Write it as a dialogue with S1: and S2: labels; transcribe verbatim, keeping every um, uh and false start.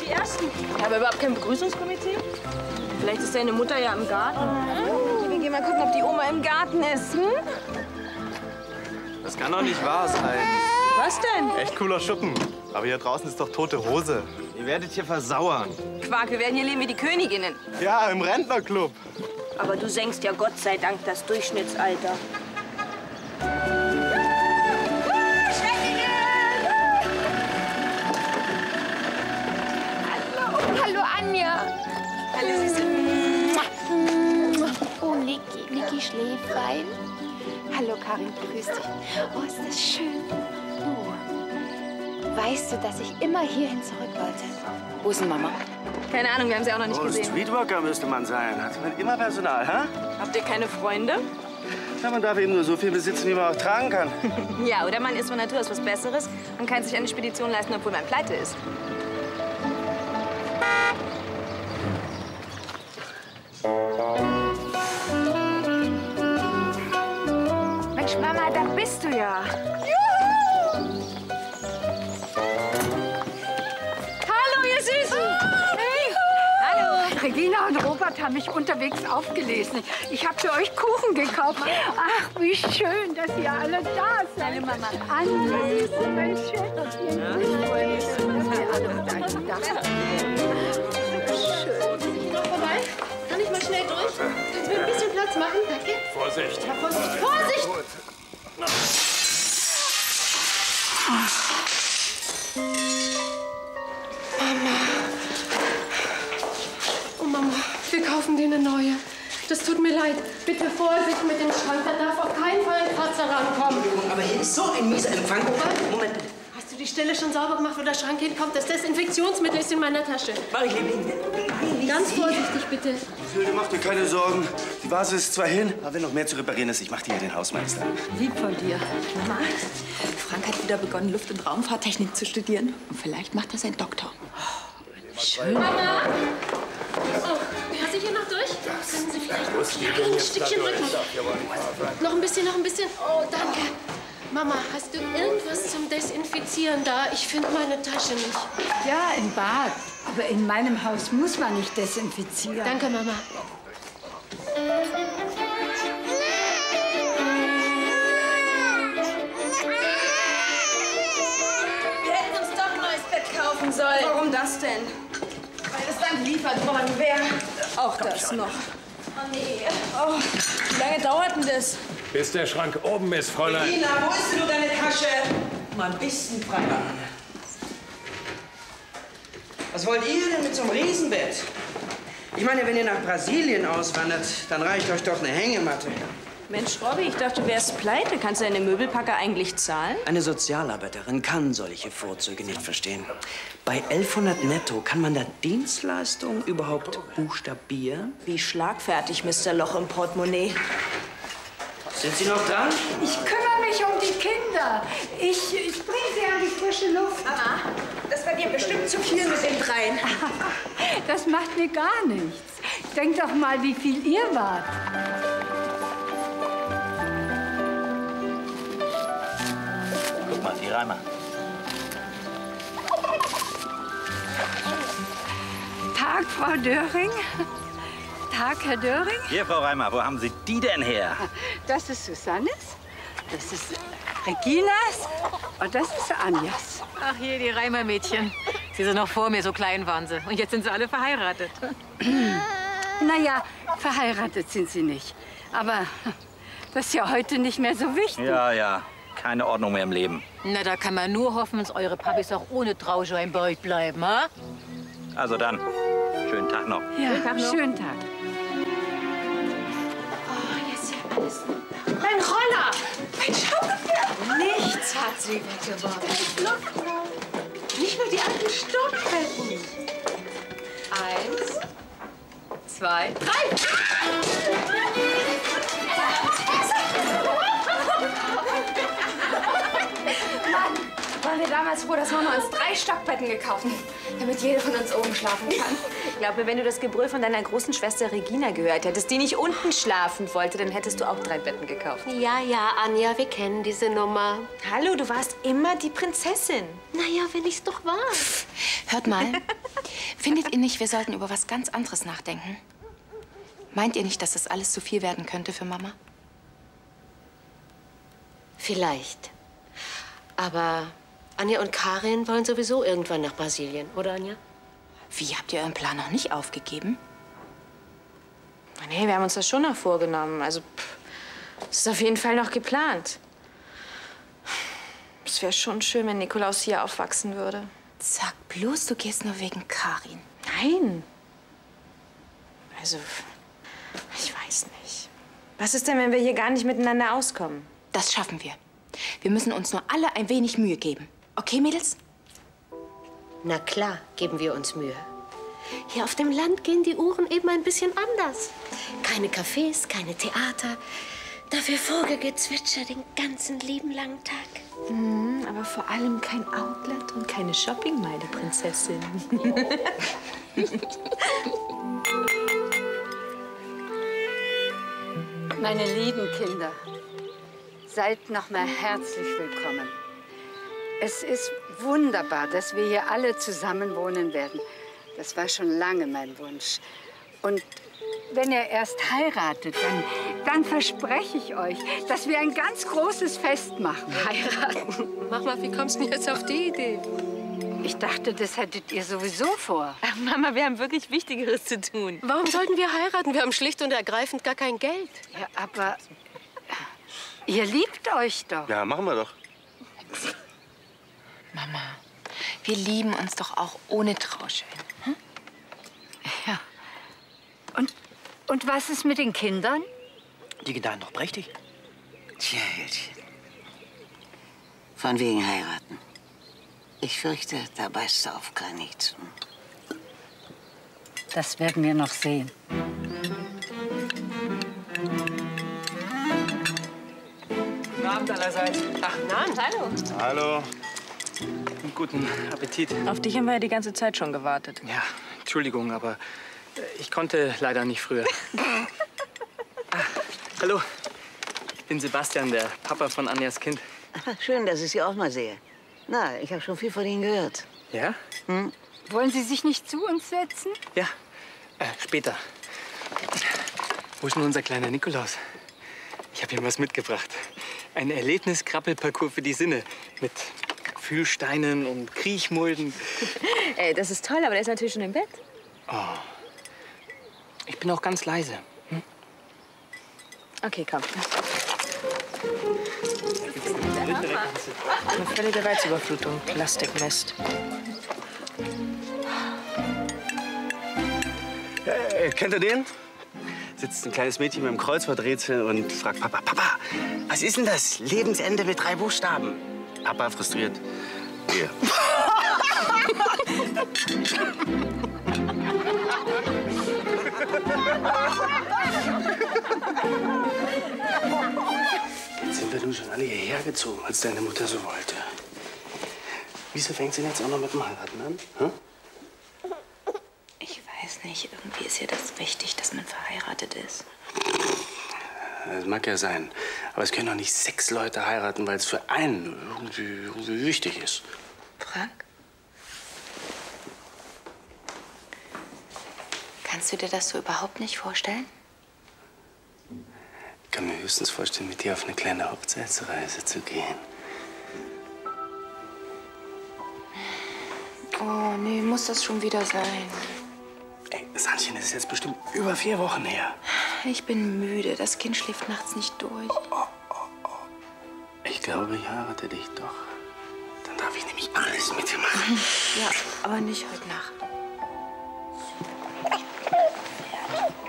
S1: die Ersten. Ich habe überhaupt kein Begrüßungskomitee. Vielleicht ist deine Mutter ja im Garten. Oh. Wir gehen mal gucken, ob die Oma im Garten ist. Hm?
S2: Das kann doch nicht wahr sein.
S1: Was denn?
S2: Echt cooler Schuppen. Aber hier draußen ist doch tote Hose. Ihr werdet hier versauern.
S1: Quark, wir werden hier leben wie die Königinnen.
S2: Ja, im Rentnerclub.
S1: Aber du senkst ja Gott sei Dank das Durchschnittsalter.
S3: Hallo, hallo Anja.
S1: Hallo, Süße.
S3: Oh, Niki, Niki Schläflein. Hallo, Karin, grüß dich. Oh, ist das schön. Oh. Weißt du, dass ich immer hierhin zurück wollte? Wo ist denn Mama?
S1: Keine Ahnung, wir haben sie auch noch nicht
S4: oh,
S1: gesehen.
S4: Streetworker müsste man sein. Hat man immer Personal, hä?
S1: Habt ihr keine Freunde?
S4: Ja, man darf eben nur so viel besitzen, wie man auch tragen kann.
S1: Ja, oder man ist von Natur aus was Besseres und kann sich eine Spedition leisten, obwohl man pleite ist.
S3: Mensch, Mama, da bist du ja.
S5: Regina und Robert haben mich unterwegs aufgelesen. Ich habe für euch Kuchen gekauft. Ach, wie schön, dass ihr alle da seid.
S1: Hallo, Mama.
S5: Anja, mein Schätzchen. Ja, ich freue mich, dass ihr alle da seid.
S6: Schön. Noch vorbei? Kann ich mal schnell durch? Kannst du mir ein bisschen Platz machen? Danke.
S7: Vorsicht.
S6: Ja, Vorsicht. Vorsicht! Mama. Oh, Mama, wir kaufen dir eine neue. Das tut mir leid. Bitte Vorsicht mit dem Schrank. Da darf auf keinen Fall ein Kratzer rankommen.
S8: Aber hier ist so ein mieser Empfang. Moment.
S6: Hast du die Stelle schon sauber gemacht, wo der Schrank hinkommt? Das Desinfektionsmittel ist in meiner Tasche.
S8: Mach ich, Liebling. Nein,
S6: Ganz vorsichtig, bitte.
S4: Hilde, mach dir keine Sorgen. Die Vase ist zwar hin, aber wenn noch mehr zu reparieren ist, ich mach dir hier den Hausmeister.
S5: Lieb von dir.
S9: Mama, Frank hat wieder begonnen, Luft- und Raumfahrttechnik zu studieren. Und vielleicht macht er seinen Doktor.
S5: Oh, schön.
S6: Mama! Oh, passe ich hier noch durch? Können Sie vielleicht ein Stückchen rücken? Noch ein bisschen, noch ein bisschen. Oh, danke. Mama, hast du irgendwas zum Desinfizieren da? Ich finde meine Tasche nicht.
S5: Ja, im Bad. Aber in meinem Haus muss man nicht desinfizieren.
S6: Danke, Mama.
S1: Wir hätten uns doch ein neues Bett kaufen sollen. Warum das denn? Weil es dann geliefert worden wäre. Auch das noch. Oh nee. Oh, wie lange dauert denn das?
S7: Bis der Schrank oben ist, Fräulein.
S8: Regina, wo ist denn du deine Tasche? Mal ein bisschen frei machen. Was wollt ihr denn mit so einem Riesenbett? Ich meine, wenn ihr nach Brasilien auswandert, dann reicht euch doch eine Hängematte.
S1: Mensch, Robby, ich dachte, du wärst pleite. Kannst du deine Möbelpacker eigentlich zahlen?
S8: Eine Sozialarbeiterin kann solche Vorzüge nicht verstehen. Bei elfhundert netto kann man da Dienstleistungen überhaupt buchstabieren?
S1: Wie schlagfertig, Mister Loch im Portemonnaie.
S8: Sind Sie noch dran?
S5: Ich kümmere mich um die Kinder. Ich, ich bringe sie an die frische Luft.
S1: Mama, das war dir bestimmt zu viel mit den dreien.
S5: Das macht mir gar nichts. Denk doch mal, wie viel ihr wart.
S4: Guck mal, die Reimer.
S5: Tag, Frau Döring. Tag, Herr Döring.
S4: Hier, Frau Reimer, wo haben Sie die denn her?
S5: Das ist Susannes, das ist Reginas und das ist Anjas.
S10: Ach je, die Reimer-Mädchen. Sie sind noch vor mir, so klein waren sie. Und jetzt sind sie alle verheiratet.
S5: Naja, verheiratet sind sie nicht. Aber das ist ja heute nicht mehr so wichtig.
S4: Ja, ja. Keine Ordnung mehr im Leben.
S10: Na, da kann man nur hoffen, dass eure Papis auch ohne Trauschein bei euch bleiben, ha?
S4: Also dann, schönen Tag noch.
S5: Ja, schönen Tag.
S6: Oh, jetzt ist ja alles. Mein Roller! Mein Schaukelpferd!
S1: Nichts hat sie weggeworfen.
S6: Nicht mal die alten Stockbetten.
S10: Eins, zwei,
S6: drei!
S5: Mann,
S1: waren wir damals froh, dass Mama uns drei Stockbetten gekauft hat, damit jede von uns oben schlafen kann.
S10: Ich glaube, wenn du das Gebrüll von deiner großen Schwester Regina gehört hättest, die nicht unten schlafen wollte, dann hättest du auch drei Betten gekauft.
S6: Ja, ja, Anja, wir kennen diese Nummer.
S10: Hallo, du warst immer die Prinzessin.
S6: Naja, wenn ich's doch war.
S3: Hört mal, findet ihr nicht, wir sollten über was ganz anderes nachdenken? Meint ihr nicht, dass das alles zu viel werden könnte für Mama?
S6: Vielleicht. Aber Anja und Karin wollen sowieso irgendwann nach Brasilien, oder Anja?
S3: Wie, habt ihr euren Plan noch nicht aufgegeben?
S10: Nee, wir haben uns das schon noch vorgenommen. Also, es ist auf jeden Fall noch geplant. Es wäre schon schön, wenn Nikolaus hier aufwachsen würde.
S3: Sag bloß, du gehst nur wegen Karin.
S10: Nein. Also, ich weiß nicht. Was ist denn, wenn wir hier gar nicht miteinander auskommen?
S3: Das schaffen wir. Wir müssen uns nur alle ein wenig Mühe geben. Okay, Mädels?
S6: Na klar, geben wir uns Mühe. Hier auf dem Land gehen die Uhren eben ein bisschen anders. Keine Cafés, keine Theater. Dafür Vogelgezwitscher den ganzen lieben langen Tag.
S10: Mhm, aber vor allem kein Outlet und keine Shoppingmeile, Prinzessin.
S5: Meine lieben Kinder, seid noch mal herzlich willkommen. Es ist wunderbar, dass wir hier alle zusammen wohnen werden. Das war schon lange mein Wunsch. Und wenn ihr erst heiratet, dann, dann verspreche ich euch, dass wir ein ganz großes Fest machen.
S6: Heiraten? Mama, wie kommst du denn jetzt auf die Idee?
S5: Ich dachte, das hättet ihr sowieso vor.
S10: Ach, Mama, wir haben wirklich Wichtigeres zu tun.
S6: Warum sollten wir heiraten? Wir haben schlicht und ergreifend gar kein Geld.
S5: Ja, aber ihr liebt euch doch.
S4: Ja, machen wir doch.
S3: Mama, wir lieben uns doch auch ohne Trauschein. Hm?
S5: Ja. Und, und was ist mit den Kindern?
S8: Die gedeihen doch prächtig.
S11: Tja, Hildchen. Von wegen heiraten. Ich fürchte, da beißt du auf Granit.
S5: Das werden wir noch sehen.
S8: Guten Abend allerseits. Ach,
S10: Guten Abend, hallo.
S2: Hallo.
S8: guten Appetit.
S10: Auf dich haben wir ja die ganze Zeit schon gewartet.
S8: Ja, Entschuldigung, aber äh, ich konnte leider nicht früher. ah, hallo, ich bin Sebastian, der Papa von Anjas Kind.
S11: Schön, dass ich Sie auch mal sehe. Na, ich habe schon viel von Ihnen gehört.
S8: Ja?
S11: Hm?
S5: Wollen Sie sich nicht zu uns setzen?
S8: Ja, äh, später. Wo ist denn unser kleiner Nikolaus? Ich habe ihm was mitgebracht. Ein Erlebnis-Krabbelparcours für die Sinne. Mit Fühlsteinen und Kriechmulden.
S10: Ey, das ist toll, aber der ist natürlich schon im Bett.
S8: Oh. Ich bin auch ganz leise. Hm?
S10: Okay, komm. Eine völlige Reizüberflutung, Plastikmist.
S4: Äh, kennt ihr den? Sitzt ein kleines Mädchen mit einem Kreuzworträtsel und fragt Papa, Papa, was ist denn das? Lebensende mit drei Buchstaben. Papa frustriert. Hier. Jetzt sind wir nun schon alle hierher gezogen, als deine Mutter so wollte. Wieso fängt sie denn jetzt auch noch mit dem Heiraten an? Hm?
S3: Ich weiß nicht, irgendwie ist ihr das wichtig, dass man verheiratet ist.
S4: Das mag ja sein. Aber es können doch nicht sechs Leute heiraten, weil es für einen irgendwie, irgendwie wichtig ist.
S3: Frank? Kannst du dir das so überhaupt nicht vorstellen?
S4: Ich kann mir höchstens vorstellen, mit dir auf eine kleine Hochzeitsreise zu gehen.
S3: Oh, nee, muss das schon wieder sein?
S4: Ey, Sandchen, das ist jetzt bestimmt über vier Wochen her.
S3: Ich bin müde. Das Kind schläft nachts nicht durch.
S4: Oh, oh, oh, oh. Ich glaube, ich heirate dich doch. Dann darf ich nämlich alles mit dir machen.
S3: Ja, aber nicht heute Nacht.